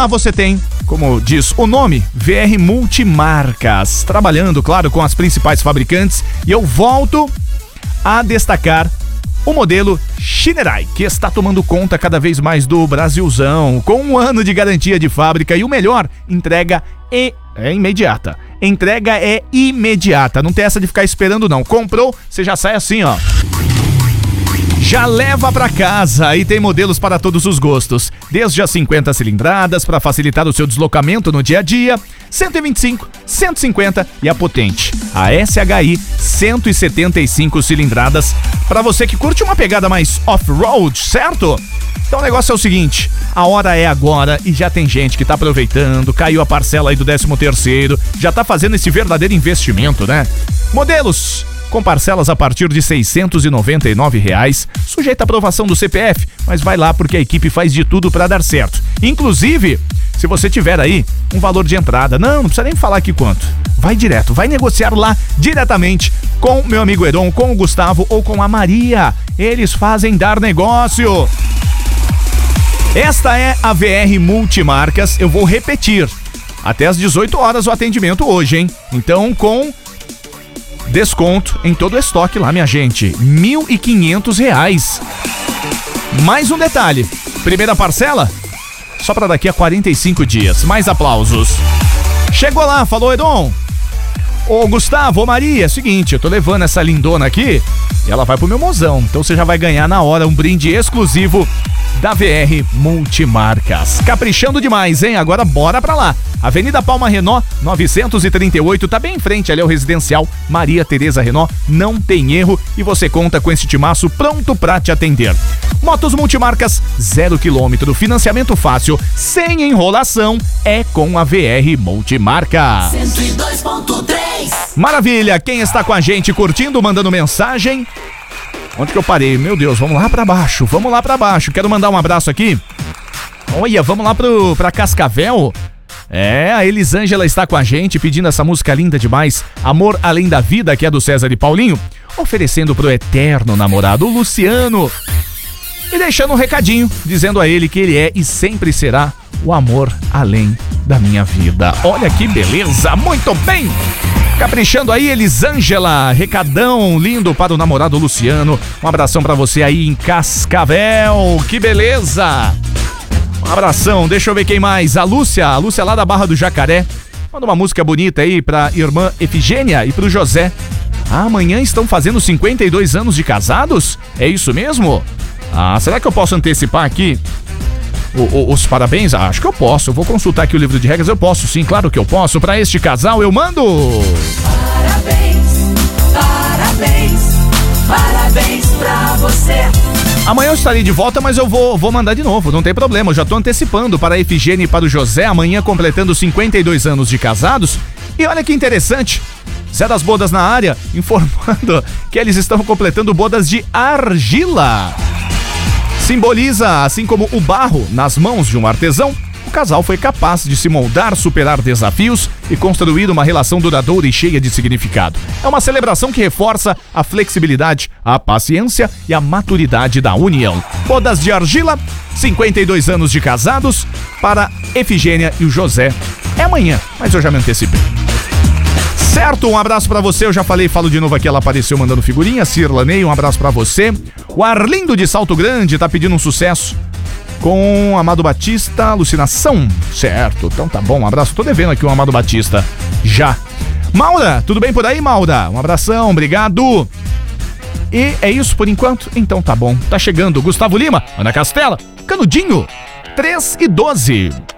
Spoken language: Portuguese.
lá você tem, como diz o nome, VR Multimarcas, trabalhando, claro, com as principais fabricantes. E eu volto a destacar o modelo Shinerai, que está tomando conta cada vez mais do Brasilzão, com 1 ano de garantia de fábrica e o melhor, entrega é imediata. Entrega é imediata, não tem essa de ficar esperando não. Comprou, você já sai assim, ó. Já leva pra casa e tem modelos para todos os gostos. Desde as 50 cilindradas para facilitar o seu deslocamento no dia a dia, 125, 150 e a potente, a SHI 175 cilindradas para você que curte uma pegada mais off-road, certo? Então o negócio é o seguinte, a hora é agora e já tem gente que tá aproveitando, caiu a parcela aí do 13º, já tá fazendo esse verdadeiro investimento, né? Modelos com parcelas a partir de R$ 699, sujeita à aprovação do CPF, mas vai lá porque a equipe faz de tudo para dar certo. Inclusive, se você tiver aí um valor de entrada, não precisa nem falar aqui quanto, vai direto, vai negociar lá diretamente com meu amigo Heron, com o Gustavo ou com a Maria, eles fazem dar negócio. Esta é a VR Multimarcas, eu vou repetir, até às 18 horas o atendimento hoje, hein? Então com desconto em todo o estoque lá, minha gente, R$ 1.500. Mais um detalhe, primeira parcela só para daqui a 45 dias, mais aplausos. Chegou lá, falou Edon, ô Gustavo, ô Maria, é o seguinte, eu tô levando essa lindona aqui e ela vai pro meu mozão, então você já vai ganhar na hora um brinde exclusivo da VR Multimarcas. Caprichando demais, hein? Agora bora pra lá. Avenida Palma Renault, 938, tá bem em frente ali ao residencial Maria Tereza Renault, não tem erro e você conta com esse timaço pronto pra te atender. Motos Multimarcas, 0 km, financiamento fácil, sem enrolação, é com a VR Multimarcas. 102.3. Maravilha, quem está com a gente curtindo, mandando mensagem? Onde que eu parei? Meu Deus, vamos lá pra baixo, quero mandar um abraço aqui. Olha, vamos lá pra Cascavel. A Elisângela está com a gente pedindo essa música linda demais, Amor Além da Vida, que é do César e Paulinho, oferecendo pro eterno namorado Luciano e deixando um recadinho, dizendo a ele que ele é e sempre será o amor além da minha vida. Olha que beleza, muito bem! Caprichando aí, Elisângela, recadão lindo para o namorado Luciano, um abração pra você aí em Cascavel, que beleza! Um abração, deixa eu ver quem mais, a Lúcia lá da Barra do Jacaré, manda uma música bonita aí pra irmã Efigênia e pro José. Amanhã estão fazendo 52 anos de casados? É isso mesmo? Será que eu posso antecipar aqui os parabéns? Acho que eu posso, eu vou consultar aqui o livro de regras, eu posso sim, claro que eu posso. Pra este casal eu mando... Parabéns pra você. Amanhã eu estarei de volta, mas eu vou mandar de novo, não tem problema, eu já tô antecipando para a Efigênia e para o José, amanhã completando 52 anos de casados. E olha que interessante, Zé das Bodas na área, informando que eles estão completando bodas de argila. Simboliza, assim como o barro nas mãos de um artesão, o casal foi capaz de se moldar, superar desafios e construir uma relação duradoura e cheia de significado. É uma celebração que reforça a flexibilidade, a paciência e a maturidade da união. Bodas de argila, 52 anos de casados, para Efigênia e o José. É amanhã, mas eu já me antecipei. Certo, um abraço pra você, eu já falei, falo de novo aqui, ela apareceu mandando figurinha, Cirlanei, um abraço pra você. O Arlindo de Salto Grande tá pedindo um sucesso com Amado Batista, Alucinação, certo, então tá bom, um abraço, tô devendo aqui um Amado Batista, já. Maura, tudo bem por aí, Maura? Um abração, obrigado. E é isso por enquanto? Então tá bom, tá chegando Gustavo Lima, Ana Castela, Canudinho, 3 e 12.